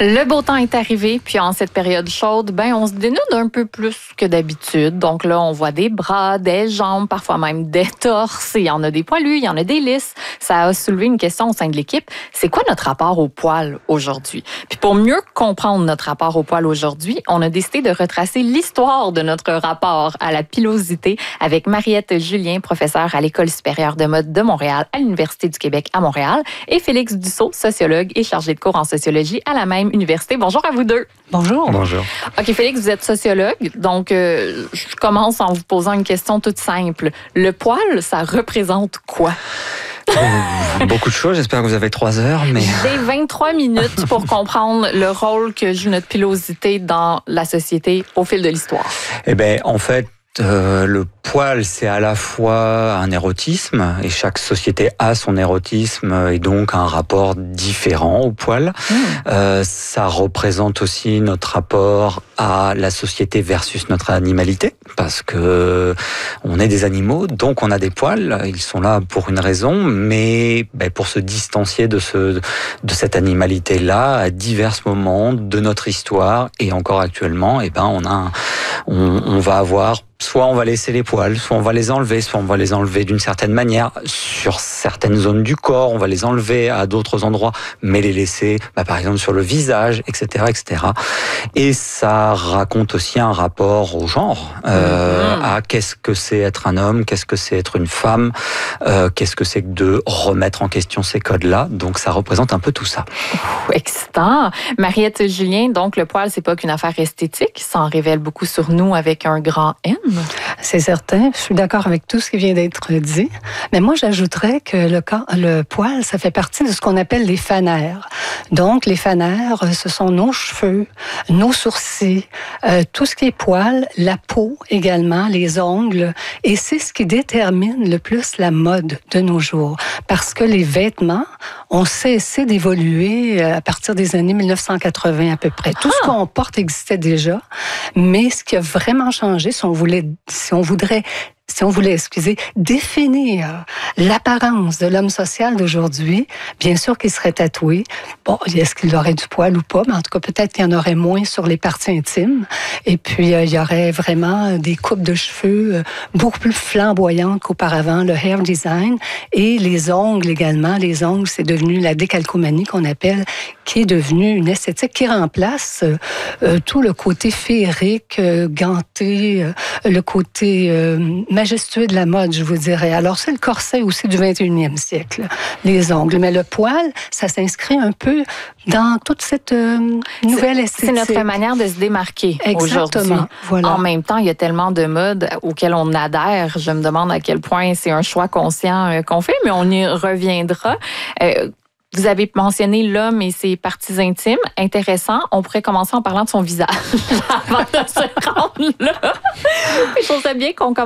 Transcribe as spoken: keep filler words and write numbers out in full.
Le beau temps est arrivé, puis en cette période chaude, ben on se dénude un peu plus que d'habitude. Donc là, on voit des bras, des jambes, parfois même des torses. Il y en a des poilus, il y en a des lisses. Ça a soulevé une question au sein de l'équipe. C'est quoi notre rapport au poil aujourd'hui? Puis pour mieux comprendre notre rapport au poil aujourd'hui, on a décidé de retracer l'histoire de notre rapport à la pilosité avec Mariette Julien, professeure à l'École supérieure de mode de Montréal à l'Université du Québec à Montréal, et Félix Dussault, sociologue et chargé de cours en sociologie à la même université. Bonjour à vous deux. Bonjour. Bonjour. OK, Félix, vous êtes sociologue, donc euh, je commence en vous posant une question toute simple. Le poil, ça représente quoi? Euh, beaucoup de choses, j'espère que vous avez trois heures. Mais... J'ai vingt-trois minutes pour comprendre le rôle que joue notre pilosité dans la société au fil de l'histoire. Eh bien, en fait, Euh, le poil, c'est à la fois un érotisme, et chaque société a son érotisme et donc un rapport différent au poil. Mmh. Euh, ça représente aussi notre rapport à la société versus notre animalité, parce que on est des animaux, donc on a des poils. Ils sont là pour une raison, mais ben, pour se distancier de ce de cette animalité-là à divers moments de notre histoire et encore actuellement, et ben on a on, on va avoir soit on va laisser les poils, soit on va les enlever, soit on va les enlever d'une certaine manière. Sur certaines zones du corps, on va les enlever à d'autres endroits, mais les laisser, bah, par exemple, sur le visage, et cetera, et cetera. Et ça raconte aussi un rapport au genre, euh, mmh. à qu'est-ce que c'est être un homme, qu'est-ce que c'est être une femme, euh, qu'est-ce que c'est que de remettre en question ces codes-là. Donc, ça représente un peu tout ça. Ouh, excitant. Mariette Julien, donc le poil, c'est pas qu'une affaire esthétique, ça en révèle beaucoup sur nous avec un grand N. C'est certain, je suis d'accord avec tout ce qui vient d'être dit. Mais moi, j'ajouterais que le, corps, le poil, ça fait partie de ce qu'on appelle les fanères. Donc, les fanères, ce sont nos cheveux, nos sourcils, euh, tout ce qui est poil, la peau également, les ongles. Et c'est ce qui détermine le plus la mode de nos jours. Parce que les vêtements ont cessé d'évoluer à partir des années mille neuf cent quatre-vingts à peu près. Tout ce qu'on porte existait déjà, mais ce qui a vraiment changé, si on voulait, si on voudrait si on voulait, excusez, définir l'apparence de l'homme social d'aujourd'hui, bien sûr qu'il serait tatoué. Bon, est-ce qu'il aurait du poil ou pas? Mais en tout cas, peut-être qu'il y en aurait moins sur les parties intimes. Et puis, euh, il y aurait vraiment des coupes de cheveux euh, beaucoup plus flamboyantes qu'auparavant, le hair design. Et les ongles également. Les ongles, c'est devenu la décalcomanie qu'on appelle, qui est devenue une esthétique qui remplace euh, euh, tout le côté féerique, euh, ganté, euh, le côté euh, majestueux de la mode, je vous dirais. Alors, c'est le corset aussi du vingt et unième siècle, les ongles. Mais le poil, ça s'inscrit un peu dans toute cette euh, nouvelle esthétique. C'est notre manière de se démarquer aujourd'hui. Voilà. En même temps, il y a tellement de modes auxquelles on adhère. Je me demande à quel point c'est un choix conscient qu'on fait, mais on y reviendra. Euh, Vous avez mentionné l'homme et ses parties intimes. Intéressant. On pourrait commencer en parlant de son visage avant de se rendre là. Je trouve ça bien qu'on commence